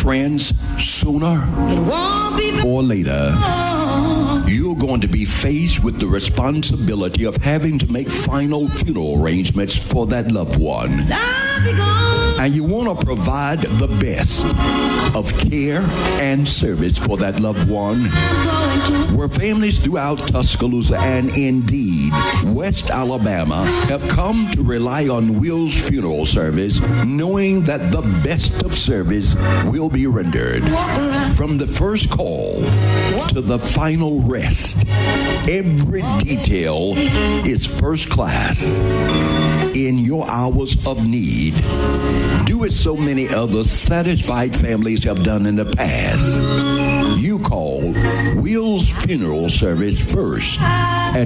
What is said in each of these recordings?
Friends, sooner or later, you're going to be faced with the responsibility of having to make final funeral arrangements for that loved one. And you want to provide the best of care and service for that loved one. Where families throughout Tuscaloosa and indeed West Alabama have come to rely on Will's Funeral Service, knowing that the best of service will be rendered. From the first call to the final rest, every detail is first class. In your hours of need, do as so many other satisfied families have done in the past. You call Will's Funeral Service first at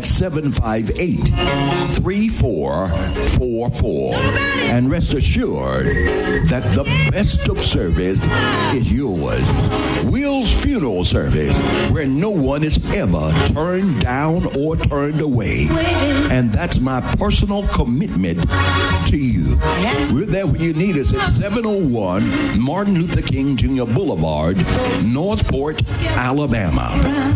758-3444. And rest assured that the best of service is yours. Will's Funeral Service, where no one is ever turned down or turned away. And that's my personal commitment to you. We're there when you need us at 701 Martin Luther King Jr. Boulevard, Northport, Alabama.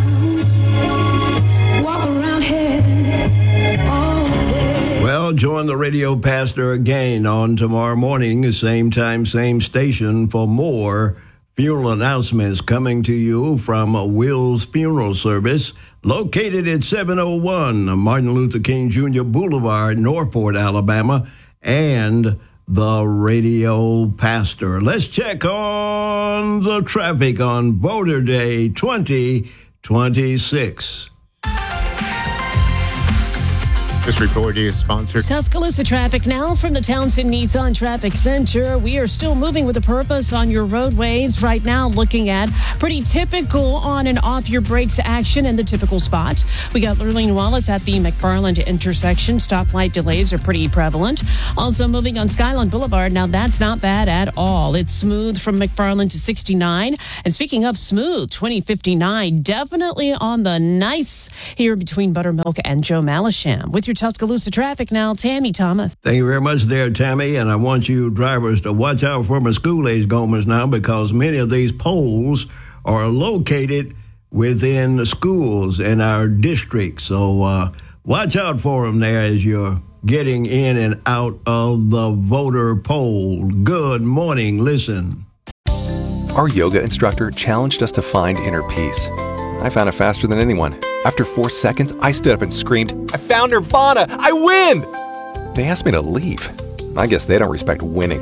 Well, join the radio pastor again on tomorrow morning, same time, same station, for more funeral announcements coming to you from Will's Funeral Service, located at 701 Martin Luther King Jr. Boulevard, Northport, Alabama, and the radio pastor. Let's check on the traffic on Voter Day 2026. This report is sponsored. Tuscaloosa traffic now from the Townsend Nissan Traffic Center. We are still moving with a purpose on your roadways right now, looking at pretty typical on and off your brakes action in the typical spot. We got Lurleen Wallace at the McFarland intersection. Stoplight delays are pretty prevalent. Also moving on Skyline Boulevard. Now that's not bad at all. It's smooth from McFarland to 69. And speaking of smooth, 2059 definitely on the nice here between Buttermilk and Joe Malisham. With your Tuscaloosa traffic now, Tammy Thomas. Thank you very much there, Tammy. And I want you drivers to watch out for my school-age gomers now, because many of these poles are located within the schools in our district. So watch out for them there as you're getting in and out of the voter poll. Good morning. Listen. Our yoga instructor challenged us to find inner peace. I found it faster than anyone. After 4 seconds, I stood up and screamed, "I found Nirvana! I win!" They asked me to leave. I guess they don't respect winning.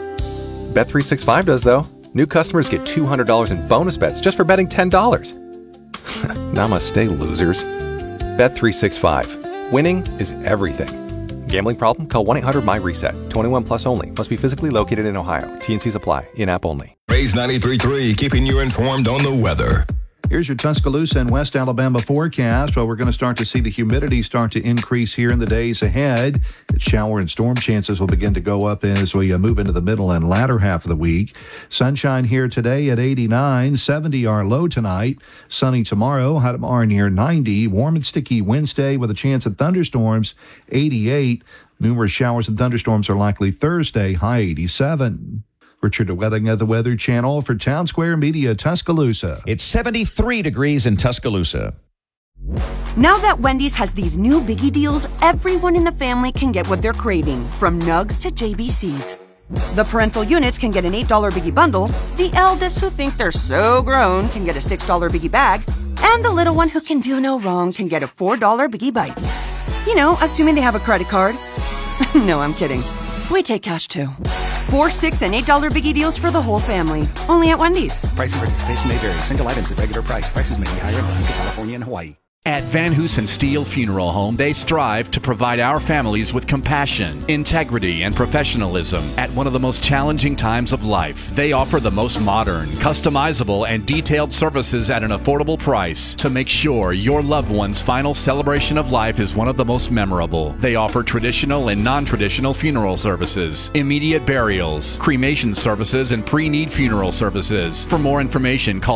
Bet365 does, though. New customers get $200 in bonus bets just for betting $10. Namaste, losers. Bet365. Winning is everything. Gambling problem? Call 1-800-MY-RESET. 21 plus only. Must be physically located in Ohio. T&Cs apply. In-app only. Raise 93.3, keeping you informed on the weather. Here's your Tuscaloosa and West Alabama forecast. Well, we're going to start to see the humidity start to increase here in the days ahead. Shower and storm chances will begin to go up as we move into the middle and latter half of the week. Sunshine here today at 89, 70 our low tonight. Sunny tomorrow, high tomorrow near 90. Warm and sticky Wednesday with a chance of thunderstorms, 88. Numerous showers and thunderstorms are likely Thursday, high 87. Richard Wedding of the Weather Channel for Town Square Media, Tuscaloosa. It's 73 degrees in Tuscaloosa. Now that Wendy's has these new biggie deals, everyone in the family can get what they're craving, from nugs to JBCs. The parental units can get an $8 biggie bundle, the eldest who think they're so grown can get a $6 biggie bag, and the little one who can do no wrong can get a $4 biggie bites. You know, assuming they have a credit card. No, I'm kidding. We take cash too. $4, $6, and $8 biggie deals for the whole family. Only at Wendy's. Price and participation may vary. Single items at regular price. Prices may be higher in Alaska, California, and Hawaii. At Van Hoosen Steel Funeral Home, they strive to provide our families with compassion, integrity, and professionalism at one of the most challenging times of life. They offer the most modern, customizable, and detailed services at an affordable price to make sure your loved one's final celebration of life is one of the most memorable. They offer traditional and non-traditional funeral services, immediate burials, cremation services, and pre-need funeral services. For more information, call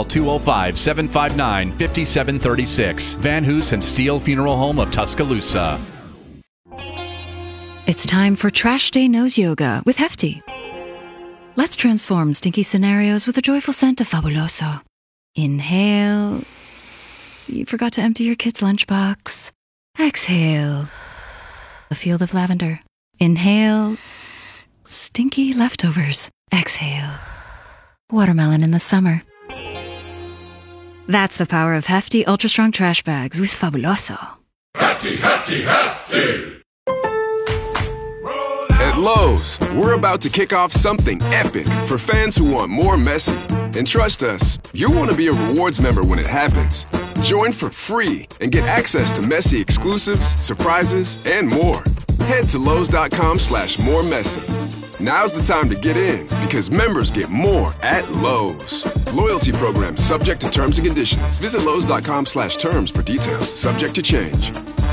205-759-5736. Van Hoosen Steel Funeral Home of Tuscaloosa. It's time for Trash Day Nose Yoga with Hefty. Let's transform stinky scenarios with the joyful scent of Fabuloso. Inhale. You forgot to empty your kid's lunchbox. Exhale. A field of lavender. Inhale. Stinky leftovers. Exhale. Watermelon in the summer. That's the power of hefty, ultra-strong trash bags with Fabuloso. Hefty, hefty, hefty! At Lowe's, we're about to kick off something epic for fans who want more Messi. And trust us, you'll want to be a rewards member when it happens. Join for free and get access to Messi exclusives, surprises, and more. Head to Lowe's.com/more Messi. Now's the time to get in because members get more at Lowe's. Loyalty program subject to terms and conditions. Visit Lowe's.com/terms for details. Subject to change.